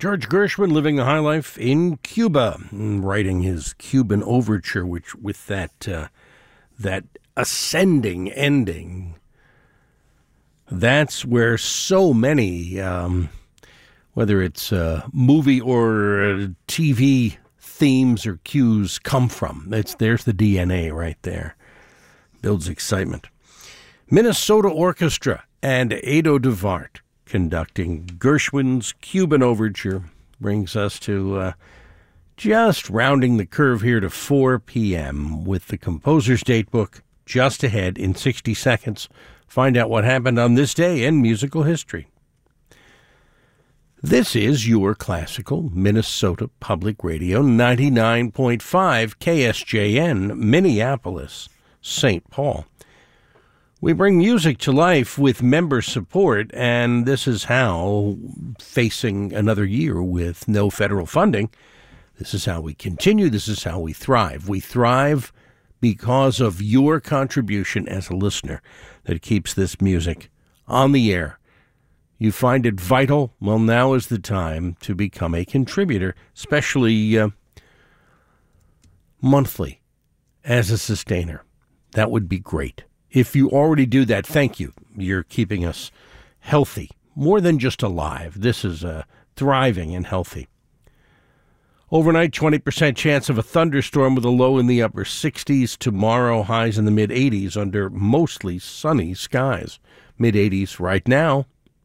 George Gershwin living the high life in Cuba, writing his Cuban overture, which with that ascending ending, that's where so many, whether it's movie or TV themes or cues come from. There's the DNA right there. Builds excitement. Minnesota Orchestra and Ado DeVart conducting Gershwin's Cuban Overture brings us to just rounding the curve here to 4 p.m. with the Composer's Datebook just ahead in 60 seconds. Find out what happened on this day in musical history. This is your classical Minnesota Public Radio, 99.5 KSJN, Minneapolis, St. Paul. We bring music to life with member support, and this is how, facing another year with no federal funding, this is how we continue, this is how we thrive. We thrive because of your contribution as a listener that keeps this music on the air. You find it vital? Well, now is the time to become a contributor, especially monthly as a sustainer. That would be great. If you already do that, thank you. You're keeping us healthy, more than just alive. This is thriving and healthy. Overnight, 20% chance of a thunderstorm with a low in the upper 60s. Tomorrow, highs in the mid-80s under mostly sunny skies. Mid-80s right now.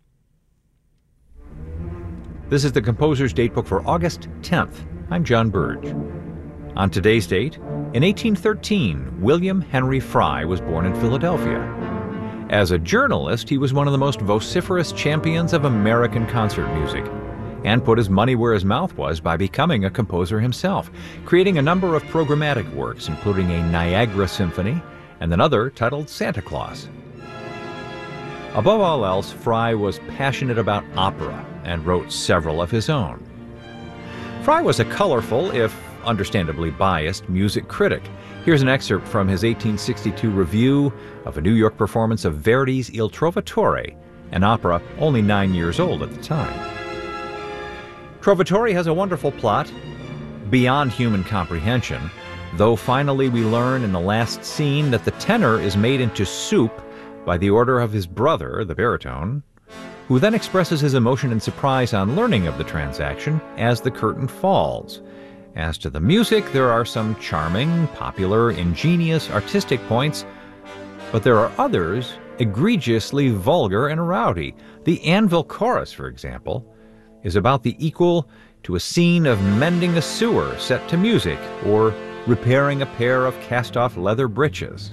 This is the Composer's Datebook for August 10th. I'm John Burge. On today's date, in 1813, William Henry Fry was born in Philadelphia. As a journalist, he was one of the most vociferous champions of American concert music, and put his money where his mouth was by becoming a composer himself, creating a number of programmatic works, including a Niagara Symphony and another titled Santa Claus. Above all else, Fry was passionate about opera and wrote several of his own. Fry was a colorful, if understandably biased, music critic. Here's an excerpt from his 1862 review of a New York performance of Verdi's Il Trovatore, an opera only 9 years old at the time. Trovatore has a wonderful plot, beyond human comprehension, though finally we learn in the last scene that the tenor is made into soup by the order of his brother, the baritone, who then expresses his emotion and surprise on learning of the transaction as the curtain falls. As to the music, there are some charming, popular, ingenious, artistic points, but there are others egregiously vulgar and rowdy. The Anvil Chorus, for example, is about the equal to a scene of mending a sewer set to music or repairing a pair of cast-off leather breeches.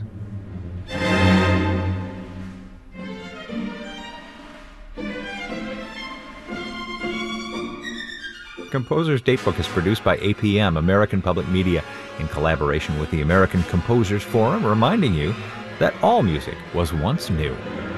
Composer's Datebook is produced by APM, American Public Media, in collaboration with the American Composers Forum, reminding you that all music was once new.